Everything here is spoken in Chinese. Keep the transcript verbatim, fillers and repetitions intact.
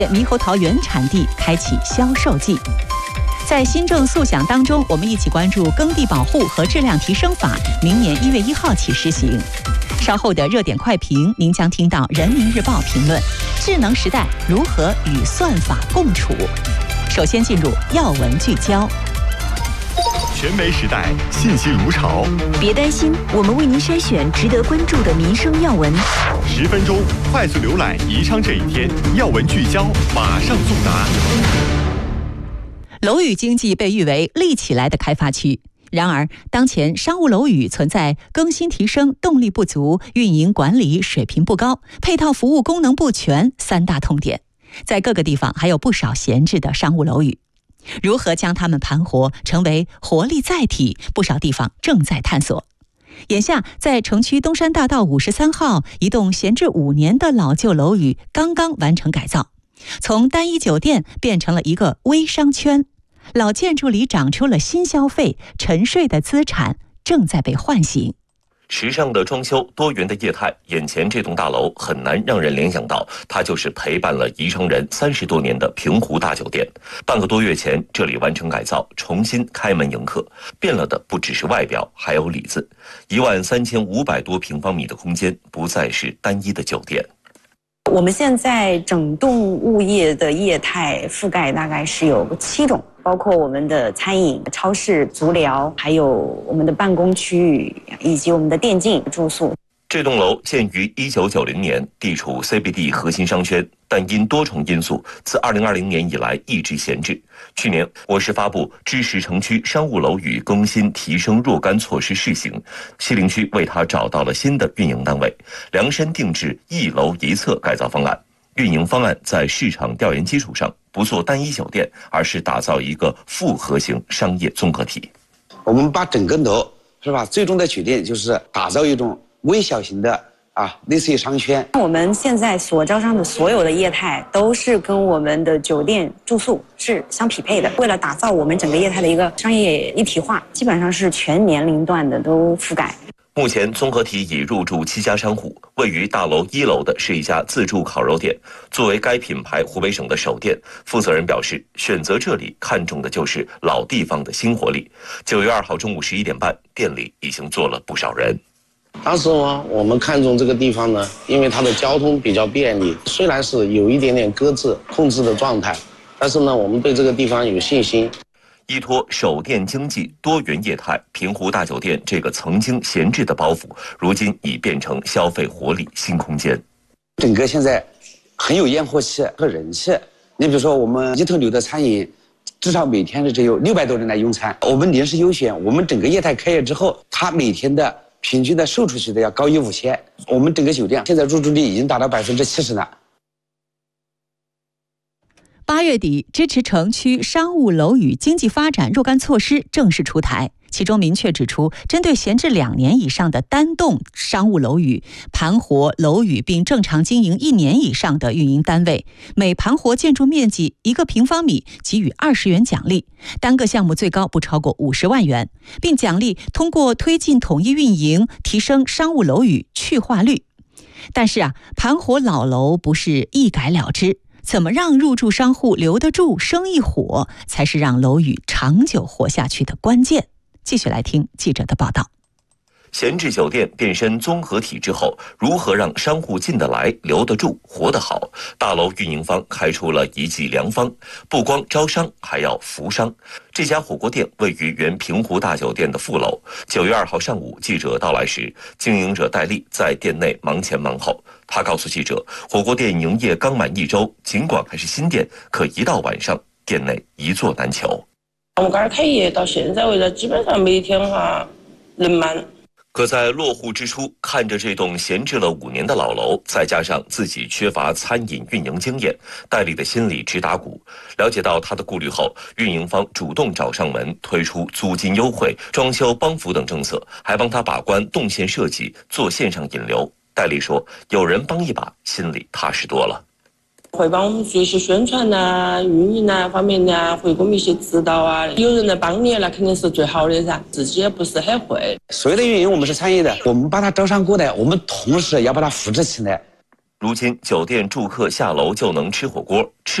猕猴桃原产地开启销售季。在新政速响当中，我们一起关注耕地保护和质量提升法，明年一月一号起施行。稍后的热点快评，您将听到人民日报评论：智能时代如何与算法共处？首先进入要闻聚焦。 全媒时代，信息如潮。 别担心，我们为您筛选值得关注的民生要闻。 十分钟快速浏览宜昌这一天要闻聚焦，马上送达。 楼宇经济被誉为立起来的开发区，然而当前商务楼宇存在更新提升动力不足、运营管理水平不高、配套服务功能不全三大痛点。在各个地方还有不少闲置的商务楼宇，如何将它们盘活成为活力载体，不少地方正在探索。眼下在城区东山大道五十三号，一栋闲置五年的老旧楼宇刚刚完成改造，从单一酒店变成了一个微商圈。老建筑里长出了新消费，沉睡的资产正在被唤醒。 时尚的装修，多元的业态，眼前这栋大楼很难让人联想到，它就是陪伴了宜昌人三十多年的平湖大酒店。半个多月前，这里完成改造，重新开门迎客，变了的不只是外表，还有里子。一万三千五百多平方米的空间，不再是单一的酒店。 我们现在整栋物业的业态覆盖大概是有七种，包括我们的餐饮、超市、足疗，还有我们的办公区域，以及我们的电竞、住宿。 这栋楼建于一九九零年，地处 C B D 核心商圈，但因多重因素，自二零二零年以来一直闲置。去年，我市发布支持城区商务楼宇更新提升若干措施试行，西陵区为它找到了新的运营单位，量身定制一楼一侧改造方案。运营方案在市场调研基础上，不做单一酒店，而是打造一个复合型商业综合体。 我们把整个楼是吧，最终的决定就是打造一种微小型的啊，类似于商圈。 我们现在所招商的所有的业态都是跟我们的酒店住宿是相匹配的。为了打造我们整个业态的一个商业一体化，基本上是全年龄段的都覆盖。 目前综合体已入驻七家商户，位于大楼一楼的是一家自助烤肉店，作为该品牌湖北省的首店，负责人表示，选择这里看重的就是老地方的新活力。九月二号中午十一点半，店里已经坐了不少人。 当时呢，我们看中这个地方呢，因为它的交通比较便利，虽然是有一点点搁置控制的状态，但是呢，我们对这个地方有信心。 依托首店经济多元业态，平湖大酒店这个曾经闲置的包袱，如今已变成消费活力新空间。 整个现在很有烟火气和人气。你比如说，我们一头牛的餐饮，至少每天是只有六百多人来用餐。我们临时优选，我们整个业态开业之后，它每天的平均的售出去的要高于五千。我们整个酒店现在入住率已经达到百分之七十了。 八月底，支持城区商务楼宇经济发展若干措施正式出台，其中明确指出，针对闲置两年以上的单栋商务楼宇，盘活楼宇并正常经营一年以上的运营单位，每盘活建筑面积一个平方米给予二十元奖励，单个项目最高不超过五十万元，并奖励通过推进统一运营，提升商务楼宇去化率。但是啊，盘活老楼不是一改了之。怎么让入住商户留得住、生意火，才是让楼宇长久活下去的关键。继续来听记者的报道。 闲置酒店变身综合体之后，如何让商户进得来、留得住、活得好？大楼运营方开出了一剂良方，不光招商，还要扶商。这家火锅店位于原平湖大酒店的副楼。九月二号上午，记者到来时，经营者戴丽在店内忙前忙后。他告诉记者，火锅店营业刚满一周，尽管还是新店，可一到晚上，店内一座难求。 我们刚开业到现在为止，基本上每天的话人满。 可在落户之初，看着这栋闲置了五年的老楼，再加上自己缺乏餐饮运营经验，戴丽的心里直打鼓。了解到他的顾虑后，运营方主动找上门，推出租金优惠、装修帮扶等政策，还帮他把关动线设计，做线上引流。戴丽说，有人帮一把，心里踏实多了。 会帮我们做一些宣传呐、运营呐方面的，会给我们一些指导啊。有人来帮你，那肯定是最好的噻。自己也不是很会。 所有的运营我们是参与的，我们把它招商过来，我们同时要把它扶持起来。 如今酒店住客下楼就能吃火锅，吃